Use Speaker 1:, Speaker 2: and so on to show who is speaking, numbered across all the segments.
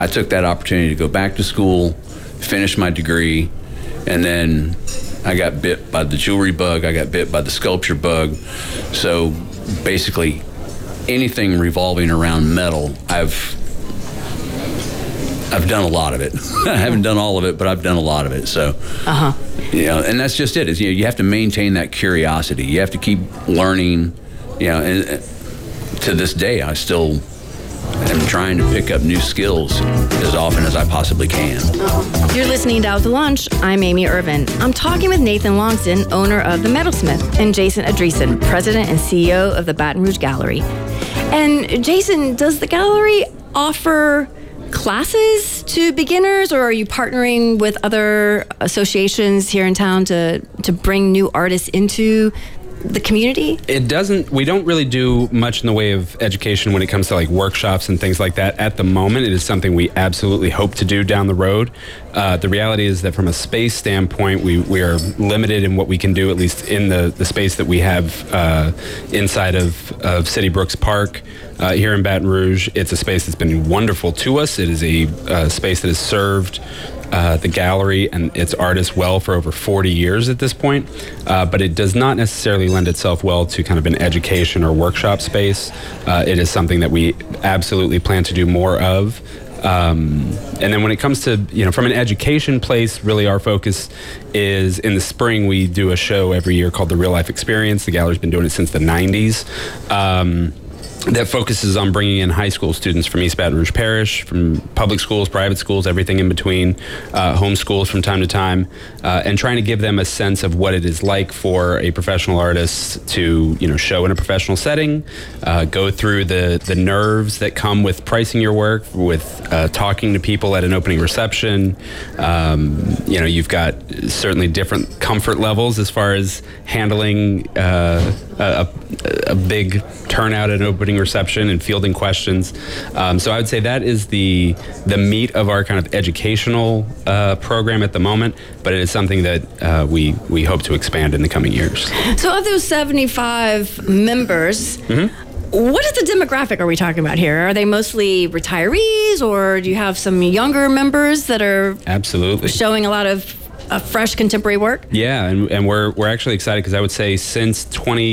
Speaker 1: I took that opportunity to go back to school, finish my degree, and then I got bit by the jewelry bug, I got bit by the sculpture bug. So basically anything revolving around metal, I've done a lot of it. I haven't done all of it, but I've done a lot of it. So, and that's just it. Is you have to maintain that curiosity. You have to keep learning. And to this day, I still am trying to pick up new skills as often as I possibly can.
Speaker 2: You're listening to Out to Lunch. I'm Amy Irvin. I'm talking with Nathan Longston, owner of the Metalsmith, and Jason Andreessen, president and CEO of the Baton Rouge Gallery. And Jason, does the gallery offer classes to beginners, or are you partnering with other associations here in town to bring new artists into the community?
Speaker 3: We don't really do much in the way of education when it comes to like workshops and things like that at the moment. It is something we absolutely hope to do down the road. The reality is that from a space standpoint, we are limited in what we can do, at least in the space that we have inside of City Brooks Park here in Baton Rouge. It's a space that's been wonderful to us. It is a space that has served the gallery and its artists well for over 40 years at this point, but it does not necessarily lend itself well to kind of an education or workshop space. It is something that we absolutely plan to do more of. And then when it comes to, from an education place, really our focus is in the spring, we do a show every year called The Real Life Experience. The gallery's been doing it since the 90s. That focuses on bringing in high school students from East Baton Rouge Parish, from public schools, private schools, everything in between, home schools from time to time, and trying to give them a sense of what it is like for a professional artist to, show in a professional setting, go through the nerves that come with pricing your work, with talking to people at an opening reception. You've got certainly different comfort levels as far as handling a big turnout at an opening reception and fielding questions. So I would say that is the meat of our kind of educational program at the moment, but it is something that we hope to expand in the coming years.
Speaker 2: So of those 75 members, what is the demographic are we talking about here? Are they mostly retirees, or do you have some younger members that are
Speaker 3: absolutely showing
Speaker 2: a lot of fresh contemporary work?
Speaker 3: Yeah, and we're actually excited because I would say since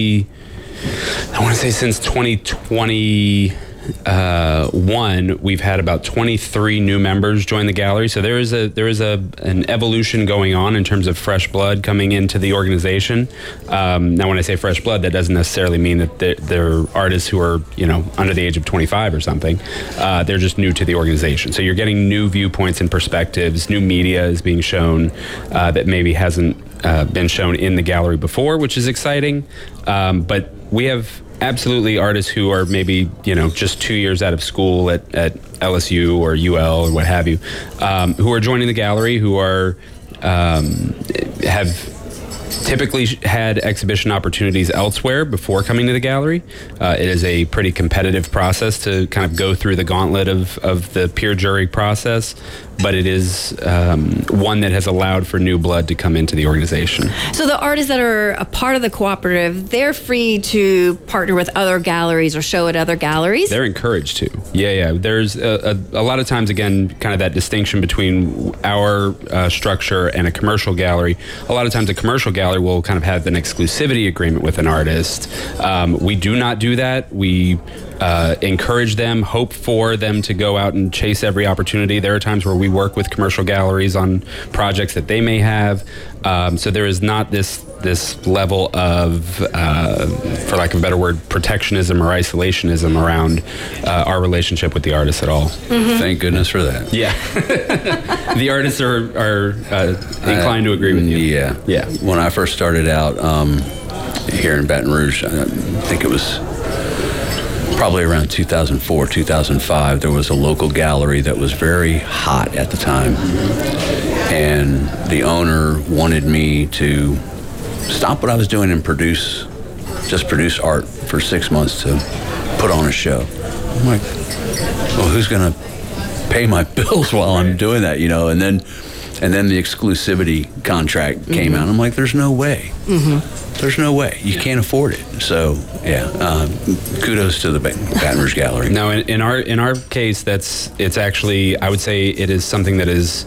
Speaker 3: 2021, we've had about 23 new members join the gallery. So there is an evolution going on in terms of fresh blood coming into the organization. Now, when I say fresh blood, that doesn't necessarily mean that they're artists who are under the age of 25 or something. They're just new to the organization. So you're getting new viewpoints and perspectives. New media is being shown that maybe hasn't been shown in the gallery before, which is exciting. But we have absolutely artists who are maybe just 2 years out of school at LSU or UL or what have you, who are joining the gallery, who are have typically had exhibition opportunities elsewhere before coming to the gallery. It is a pretty competitive process to kind of go through the gauntlet of the peer jury process, but it is one that has allowed for new blood to come into the organization.
Speaker 2: So the artists that are a part of the cooperative, they're free to partner with other galleries or show at other galleries?
Speaker 3: They're encouraged to. Yeah. There's a lot of times, again, kind of that distinction between our structure and a commercial gallery. A lot of times a commercial gallery will kind of have an exclusivity agreement with an artist. We do not do that. We encourage them, hope for them to go out and chase every opportunity. There are times where we work with commercial galleries on projects that they may have. So there is not this level of, for lack of a better word, protectionism or isolationism around our relationship with the artists at all.
Speaker 1: Thank goodness for that.
Speaker 3: Yeah. The artists are inclined to agree with you.
Speaker 1: Yeah. When I first started out here in Baton Rouge, I think it was probably around 2004, 2005, there was a local gallery that was very hot at the time. And the owner wanted me to stop what I was doing and produce art for 6 months to put on a show. I'm like, well, who's going to pay my bills while I'm doing that, And then the exclusivity contract came out. I'm like, there's no way. there's no way. You can't afford it. So, kudos to the Baton Rouge Gallery.
Speaker 3: No, in our case, it's actually, I would say it is something that is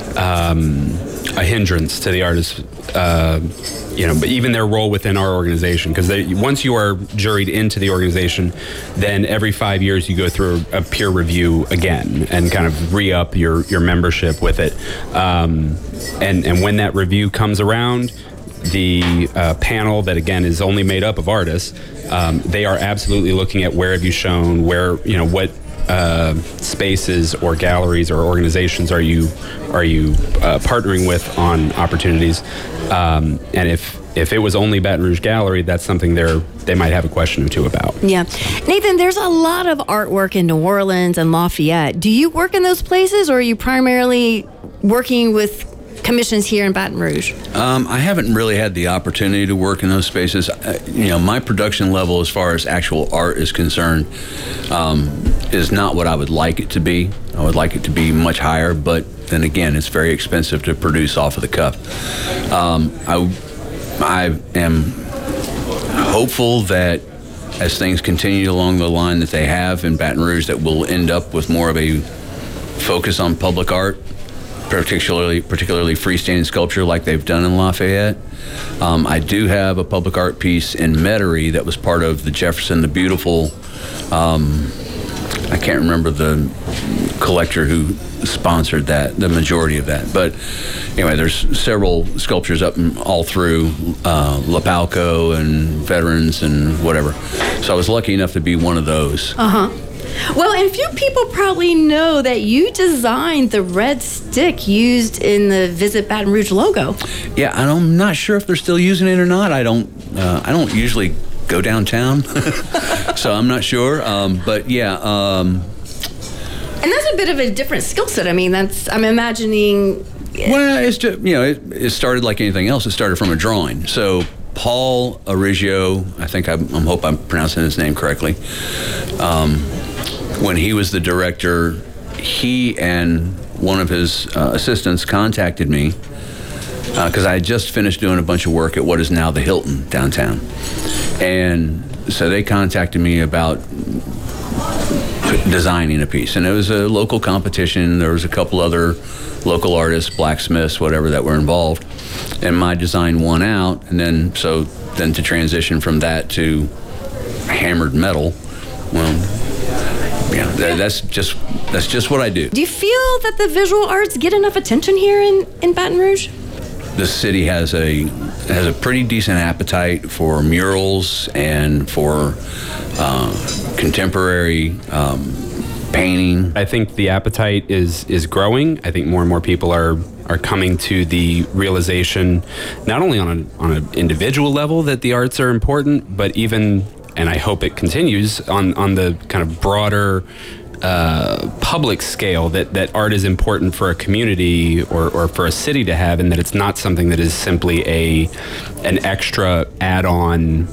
Speaker 3: a hindrance to the artists, but even their role within our organization, because once you are juried into the organization, then every 5 years you go through a peer review again and kind of re-up your membership with it. And when that review comes around, the panel that again is only made up of artists, they are absolutely looking at where have you shown, what spaces or galleries or organizations are you partnering with on opportunities, and if it was only Baton Rouge Gallery, that's something they might have a question or two about.
Speaker 2: Yeah. Nathan, there's a lot of artwork in New Orleans and Lafayette. Do you work in those places, or are you primarily working with commissions here in Baton Rouge?
Speaker 1: I haven't really had the opportunity to work in those spaces. My production level as far as actual art is concerned is not what I would like it to be. I would like it to be much higher, but then again, it's very expensive to produce off of the cuff. I am hopeful that as things continue along the line that they have in Baton Rouge, that we'll end up with more of a focus on public art, particularly freestanding sculpture like they've done in Lafayette. I do have a public art piece in Metairie that was part of the Jefferson the Beautiful. I can't remember the collector who sponsored that, the majority of that. But anyway, there's several sculptures up all through Lapalco and Veterans and whatever. So I was lucky enough to be one of those.
Speaker 2: Well, and few people probably know that you designed the red stick used in the Visit Baton Rouge logo.
Speaker 1: Yeah, I'm not sure if they're still using it or not. I don't usually go downtown, so I'm not sure. But yeah.
Speaker 2: And that's a bit of a different skill set. I mean, I'm imagining.
Speaker 1: Well, it's just, it started like anything else. It started from a drawing. So Paul Arigio, I hope I'm pronouncing his name correctly. When he was the director, he and one of his assistants contacted me because I had just finished doing a bunch of work at what is now the Hilton downtown. And so they contacted me about designing a piece. And it was a local competition. There was a couple other local artists, blacksmiths, whatever, that were involved. And my design won out. And then to transition from that to hammered metal, well, yeah, that's just what I do.
Speaker 2: Do you feel that the visual arts get enough attention here in Baton Rouge?
Speaker 1: The city has a pretty decent appetite for murals and for contemporary painting. I
Speaker 3: think the appetite is growing. I think more and more people are coming to the realization, not only on an individual level that the arts are important, but even, and I hope it continues, on the kind of broader public scale, that art is important for a community or for a city to have, and that it's not something that is simply an extra add-on,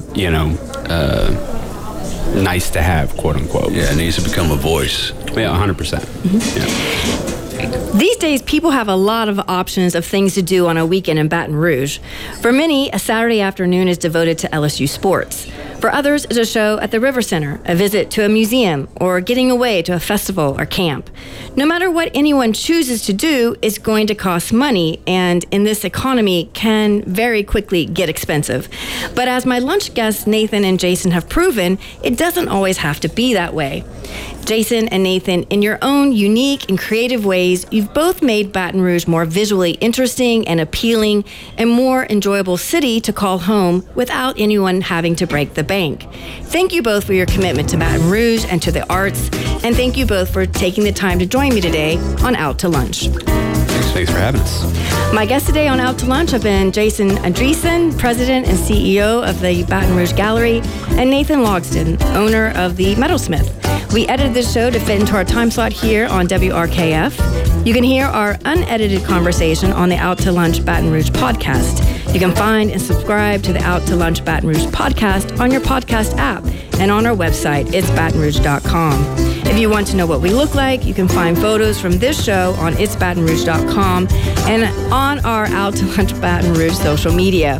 Speaker 3: nice to have, quote unquote.
Speaker 1: Yeah, it needs to become a voice.
Speaker 3: Yeah, 100%. Mm-hmm.
Speaker 2: Yeah. These days, people have a lot of options of things to do on a weekend in Baton Rouge. For many, a Saturday afternoon is devoted to LSU sports. For others, it's a show at the River Center, a visit to a museum, or getting away to a festival or camp. No matter what anyone chooses to do, it's going to cost money, and in this economy can very quickly get expensive. But as my lunch guests Nathan and Jason have proven, it doesn't always have to be that way. Jason and Nathan, in your own unique and creative ways, you've both made Baton Rouge more visually interesting and appealing and more enjoyable city to call home without anyone having to break the bank. Thank you both for your commitment to Baton Rouge and to the arts, and thank you both for taking the time to join me today on Out to Lunch.
Speaker 3: Thanks for having us.
Speaker 2: My guests today on Out to Lunch have been Jason Andreessen, President and CEO of the Baton Rouge Gallery, and Nathan Logsdon, owner of the Metalsmith. We edited this show to fit into our time slot here on WRKF. You can hear our unedited conversation on the Out to Lunch Baton Rouge podcast. You can find and subscribe to the Out to Lunch Baton Rouge podcast on your podcast app and on our website, itsbatonrouge.com. If you want to know what we look like, you can find photos from this show on itsbatonrouge.com and on our Out to Lunch Baton Rouge social media.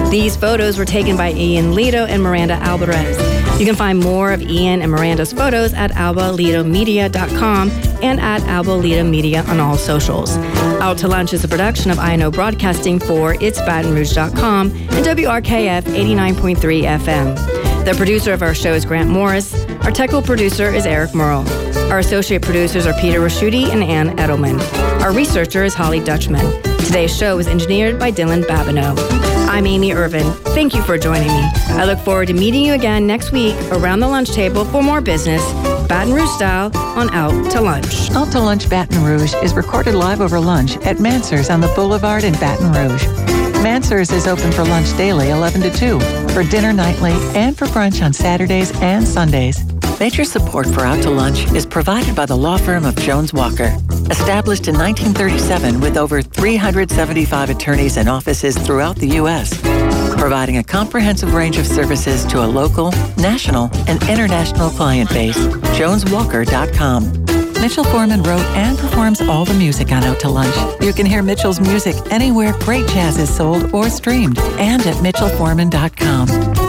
Speaker 2: These photos were taken by Ian Lito and Miranda Alvarez. You can find more of Ian and Miranda's photos at albalitomedia.com and at Albalito Media on all socials. Out to Lunch is a production of INO Broadcasting for itsbatonrouge.com and WRKF 89.3 FM. The producer of our show is Grant Morris. Our technical producer is Eric Merle. Our associate producers are Peter Raschuti and Ann Edelman. Our researcher is Holly Dutchman. Today's show was engineered by Dylan Babineau. I'm Amy Irvin. Thank you for joining me. I look forward to meeting you again next week around the lunch table for more business, Baton Rouge style, on Out to Lunch.
Speaker 4: Out to Lunch Baton Rouge is recorded live over lunch at Mansur's on the Boulevard in Baton Rouge. Mansur's is open for lunch daily 11 to 2, for dinner nightly, and for brunch on Saturdays and Sundays. Major support for Out to Lunch is provided by the law firm of Jones Walker. Established in 1937 with over 375 attorneys and offices throughout the U.S., providing a comprehensive range of services to a local, national, and international client base. JonesWalker.com. Mitchell Foreman wrote and performs all the music on Out to Lunch. You can hear Mitchell's music anywhere great jazz is sold or streamed, and at MitchellForeman.com.